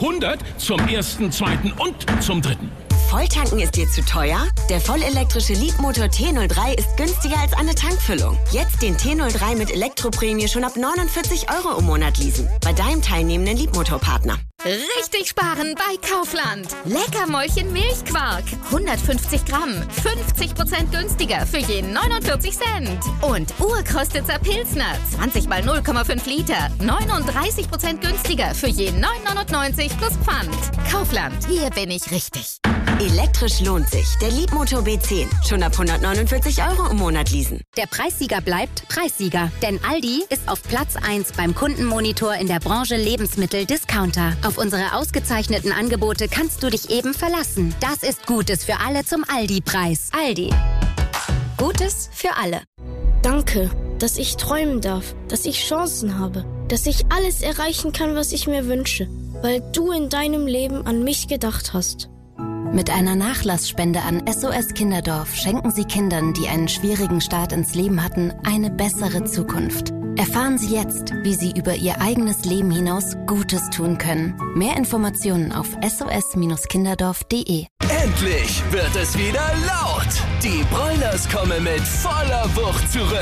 100 zum 1., 2. und zum 3. Volltanken ist dir zu teuer? Der vollelektrische Leadmotor T03 ist günstiger als eine Tankfüllung. Jetzt den T03 mit Elektroprämie schon ab 49 € im Monat leasen. Bei deinem teilnehmenden Leadmotorpartner. Richtig sparen bei Kaufland. Leckermäulchen Milchquark. 150 Gramm. 50% günstiger für je 49 Cent. Und Urkostitzer Pilsner. 20 mal 0,5 Liter. 39% günstiger für je 9,99 plus Pfand. Kaufland. Hier bin ich richtig. Elektrisch lohnt sich. Der Leadmotor B10. Schon ab 149 € im Monat leasen. Der Preissieger bleibt Preissieger. Denn Aldi ist auf Platz 1 beim Kundenmonitor in der Branche Lebensmittel-Discounter. Auf unsere ausgezeichneten Angebote kannst du dich eben verlassen. Das ist Gutes für alle zum Aldi-Preis. Aldi. Gutes für alle. Danke, dass ich träumen darf, dass ich Chancen habe, dass ich alles erreichen kann, was ich mir wünsche, weil du in deinem Leben an mich gedacht hast. Mit einer Nachlassspende an SOS Kinderdorf schenken Sie Kindern, die einen schwierigen Start ins Leben hatten, eine bessere Zukunft. Erfahren Sie jetzt, wie Sie über Ihr eigenes Leben hinaus Gutes tun können. Mehr Informationen auf sos-kinderdorf.de. Endlich wird es wieder laut. Die Broilers kommen mit voller Wucht zurück.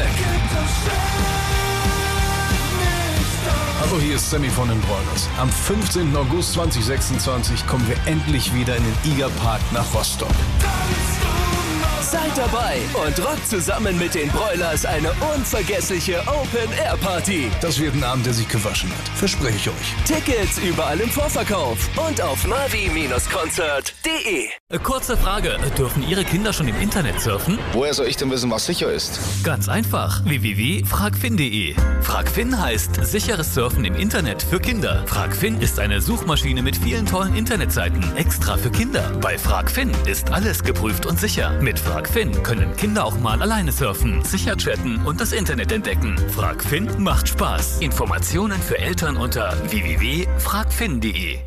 Hallo, hier ist Sammy von den Broilers. Am 15. August 2026 kommen wir endlich wieder in den Igerpark nach Rostock. Seid dabei und rockt zusammen mit den Broilers eine unvergessliche Open-Air-Party. Das wird ein Abend, der sich gewaschen hat. Verspreche ich euch. Tickets überall im Vorverkauf und auf mavi-konzert.de. Kurze Frage, dürfen Ihre Kinder schon im Internet surfen? Woher soll ich denn wissen, was sicher ist? Ganz einfach, www.fragfin.de. Fragfin heißt sicheres Surfen im Internet für Kinder. Fragfin ist eine Suchmaschine mit vielen tollen Internetseiten, extra für Kinder. Bei Fragfin ist alles geprüft und sicher. Mit Fragfin können Kinder auch mal alleine surfen, sicher chatten und das Internet entdecken. Fragfin macht Spaß. Informationen für Eltern unter www.fragfin.de.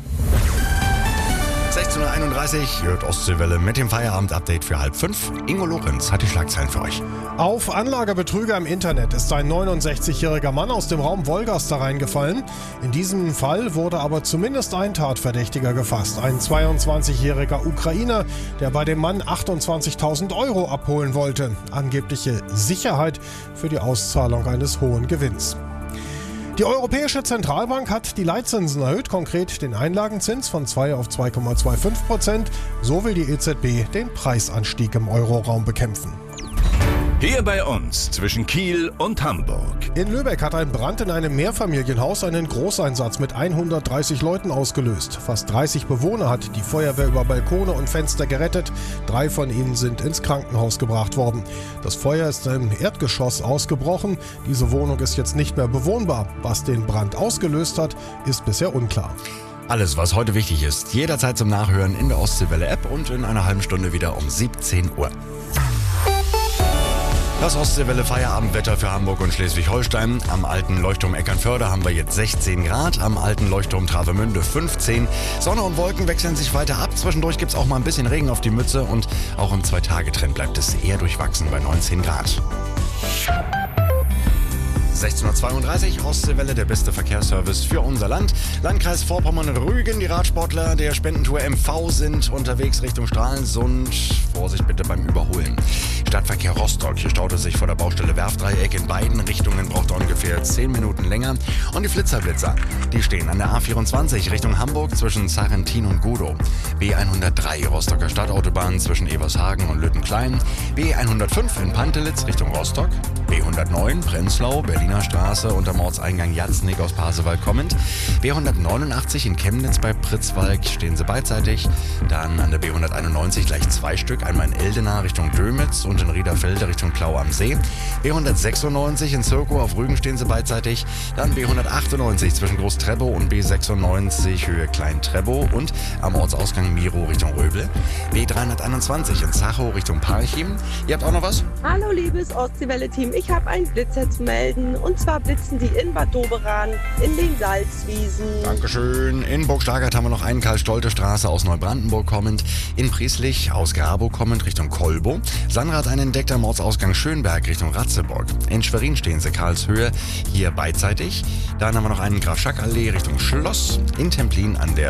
16.31 Uhr, hört Ostseewelle mit dem Feierabend-Update für 4:30. Ingo Lorenz hat die Schlagzeilen für euch. Auf Anlagebetrüger im Internet ist ein 69-jähriger Mann aus dem Raum Wolgast da reingefallen. In diesem Fall wurde aber zumindest ein Tatverdächtiger gefasst. Ein 22-jähriger Ukrainer, der bei dem Mann 28.000 € abholen wollte. Angebliche Sicherheit für die Auszahlung eines hohen Gewinns. Die Europäische Zentralbank hat die Leitzinsen erhöht, konkret den Einlagenzins von 2 auf 2,25%. So will die EZB den Preisanstieg im Euroraum bekämpfen. Hier bei uns zwischen Kiel und Hamburg. In Lübeck hat ein Brand in einem Mehrfamilienhaus einen Großeinsatz mit 130 Leuten ausgelöst. Fast 30 Bewohner hat die Feuerwehr über Balkone und Fenster gerettet. 3 von ihnen sind ins Krankenhaus gebracht worden. Das Feuer ist im Erdgeschoss ausgebrochen. Diese Wohnung ist jetzt nicht mehr bewohnbar. Was den Brand ausgelöst hat, ist bisher unklar. Alles, was heute wichtig ist, jederzeit zum Nachhören in der Ostseewelle-App und in einer halben Stunde wieder um 17 Uhr. Das Ostseewelle Feierabendwetter für Hamburg und Schleswig-Holstein. Am alten Leuchtturm Eckernförde haben wir jetzt 16 Grad, am alten Leuchtturm Travemünde 15. Sonne und Wolken wechseln sich weiter ab. Zwischendurch gibt es auch mal ein bisschen Regen auf die Mütze und auch im 2-Tage-Trend bleibt es eher durchwachsen bei 19 Grad. 16.32 Uhr, Ostseewelle, der beste Verkehrsservice für unser Land. Landkreis Vorpommern-Rügen, die Radsportler der Spendentour MV sind unterwegs Richtung Stralsund. Vorsicht bitte beim Überholen. Stadtverkehr Rostock, hier staut es sich vor der Baustelle Werfdreieck in beiden Richtungen, braucht ungefähr 10 Minuten länger. Und die Flitzerblitzer, die stehen an der A24 Richtung Hamburg zwischen Sarrentin und Gudow. B103 Rostocker Stadtautobahn zwischen Evershagen und Lüttenklein. B105 in Pantelitz Richtung Rostock. B109 Prenzlau, Berliner Straße unter Ortseingang Jatznick aus Pasewalk kommend. B189 in Chemnitz bei Pritzwalk stehen sie beidseitig. Dann an der B191 gleich 2 Stück, einmal in Eldena Richtung Dömitz und in Riederfelde Richtung Klau am See. B196 in Zirkow auf Rügen stehen sie beidseitig. Dann B198 zwischen Groß-Trebow und B96 Höhe Klein-Trebow und am Ortsausgang Miro Richtung Röbel. B321 in Zachow Richtung Parchim. Ihr habt auch noch was? Hallo liebes Ostseewelle-Team, ich habe einen Blitzer zu melden. Und zwar blitzen die in Bad Doberan in den Salzwiesen. Dankeschön. In Burgstagert haben wir noch einen Karl-Stolte-Straße aus Neubrandenburg kommend. In Prieslich aus Grabow kommend Richtung Kolbow. Sandra hat einen entdeckt am Ortsausgang Schönberg Richtung Ratzeburg. In Schwerin stehen sie Karlshöhe, hier beidseitig. Dann haben wir noch einen Graf-Schack-Allee Richtung Schloss. In Templin an der